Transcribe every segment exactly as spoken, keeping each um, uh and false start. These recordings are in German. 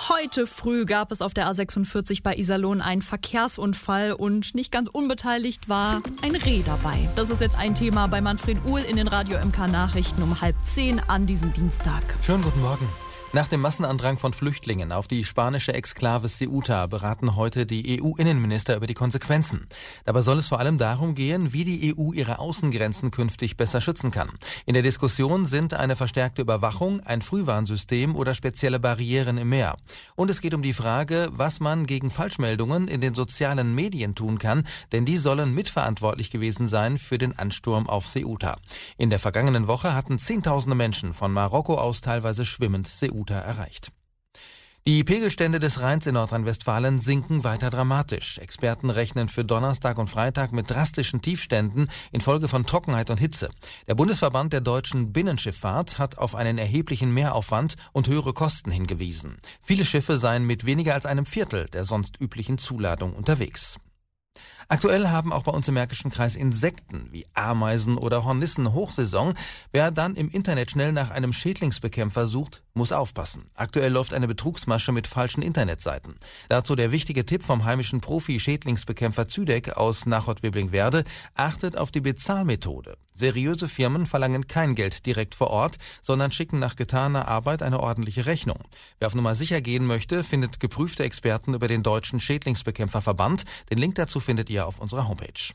Heute früh gab es auf der A sechsundvierzig bei Iserlohn einen Verkehrsunfall und nicht ganz unbeteiligt war ein Reh dabei. Das ist jetzt ein Thema bei Manfred Uhl in den Radio M K Nachrichten um halb zehn an diesem Dienstag. Schönen guten Morgen. Nach dem Massenandrang von Flüchtlingen auf die spanische Exklave Ceuta beraten heute die E U-Innenminister über die Konsequenzen. Dabei soll es vor allem darum gehen, wie die E U ihre Außengrenzen künftig besser schützen kann. In der Diskussion sind eine verstärkte Überwachung, ein Frühwarnsystem oder spezielle Barrieren im Meer. Und es geht um die Frage, was man gegen Falschmeldungen in den sozialen Medien tun kann, denn die sollen mitverantwortlich gewesen sein für den Ansturm auf Ceuta. In der vergangenen Woche hatten Zehntausende Menschen von Marokko aus teilweise schwimmend Ceuta erreicht. Die Pegelstände des Rheins in Nordrhein-Westfalen sinken weiter dramatisch. Experten rechnen für Donnerstag und Freitag mit drastischen Tiefständen infolge von Trockenheit und Hitze. Der Bundesverband der deutschen Binnenschifffahrt hat auf einen erheblichen Mehraufwand und höhere Kosten hingewiesen. Viele Schiffe seien mit weniger als einem Viertel der sonst üblichen Zuladung unterwegs. Aktuell haben auch bei uns im Märkischen Kreis Insekten wie Ameisen oder Hornissen Hochsaison. Wer dann im Internet schnell nach einem Schädlingsbekämpfer sucht, muss aufpassen. Aktuell läuft eine Betrugsmasche mit falschen Internetseiten. Dazu der wichtige Tipp vom heimischen Profi-Schädlingsbekämpfer Züdeck aus Nachod-Wiblingwerde: Achtet auf die Bezahlmethode. Seriöse Firmen verlangen kein Geld direkt vor Ort, sondern schicken nach getaner Arbeit eine ordentliche Rechnung. Wer auf Nummer sicher gehen möchte, findet geprüfte Experten über den Deutschen Schädlingsbekämpferverband. Den Link dazu findet ihr auf unserer Homepage.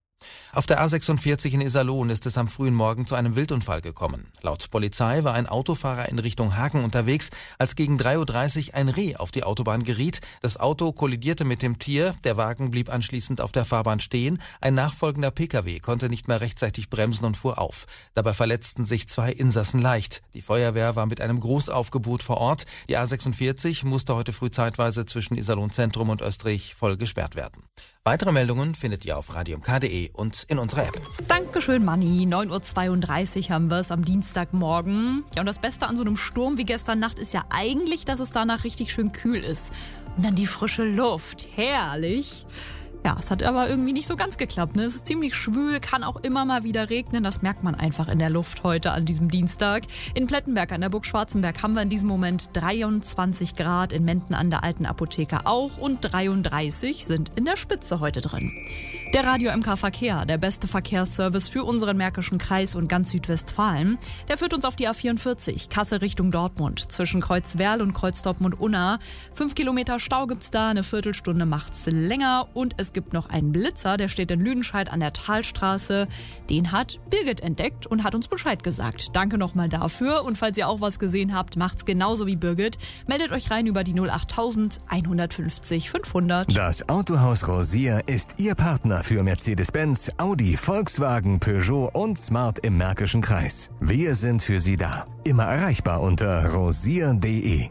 Auf der A sechsundvierzig in Iserlohn ist es am frühen Morgen zu einem Wildunfall gekommen. Laut Polizei war ein Autofahrer in Richtung Hagen unterwegs, als gegen drei Uhr dreißig ein Reh auf die Autobahn geriet. Das Auto kollidierte mit dem Tier, der Wagen blieb anschließend auf der Fahrbahn stehen. Ein nachfolgender Pkw konnte nicht mehr rechtzeitig bremsen und fuhr auf. Dabei verletzten sich zwei Insassen leicht. Die Feuerwehr war mit einem Großaufgebot vor Ort. Die A sechsundvierzig musste heute früh zeitweise zwischen Iserlohn Zentrum und Österreich voll gesperrt werden. Weitere Meldungen findet ihr auf radio m k punkt de und in unserer App. Dankeschön, Manni. neun Uhr zweiunddreißig haben wir es am Dienstagmorgen. Ja, und das Beste an so einem Sturm wie gestern Nacht ist ja eigentlich, dass es danach richtig schön kühl ist. Und dann die frische Luft. Herrlich. Ja, es hat aber irgendwie nicht so ganz geklappt. Ne? Es ist ziemlich schwül, kann auch immer mal wieder regnen. Das merkt man einfach in der Luft heute an diesem Dienstag. In Plettenberg an der Burg Schwarzenberg haben wir in diesem Moment dreiundzwanzig Grad, in Menden an der Alten Apotheke auch und dreiunddreißig sind in der Spitze heute drin. Der Radio M K Verkehr, der beste Verkehrsservice für unseren Märkischen Kreis und ganz Südwestfalen, der führt uns auf die A vierundvierzig, Kassel Richtung Dortmund, zwischen Kreuzwerl und Kreuzdortmund-Unna. Fünf Kilometer Stau gibt's da, eine Viertelstunde macht's länger und es gibt noch einen Blitzer, der steht in Lüdenscheid an der Talstraße. Den hat Birgit entdeckt und hat uns Bescheid gesagt. Danke nochmal dafür. Und falls ihr auch was gesehen habt, macht's genauso wie Birgit. Meldet euch rein über die null acht tausend einhundertfünfzig fünfhundert. Das Autohaus Rosier ist Ihr Partner für Mercedes-Benz, Audi, Volkswagen, Peugeot und Smart im Märkischen Kreis. Wir sind für Sie da. Immer erreichbar unter rosier punkt de.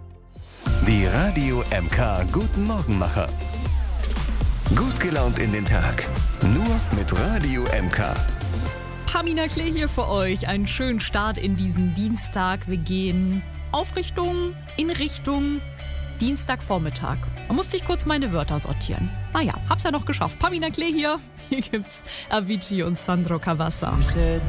Die Radio M K Guten Morgenmacher. Gut gelaunt in den Tag. Nur mit Radio M K. Pamina Klee hier für euch. Einen schönen Start in diesen Dienstag. Wir gehen auf Richtung, in Richtung Dienstagvormittag. Man muss sich kurz meine Wörter sortieren. Naja, hab's ja noch geschafft. Pamina Klee hier. Hier gibt's Avicii und Sandro Cavazza.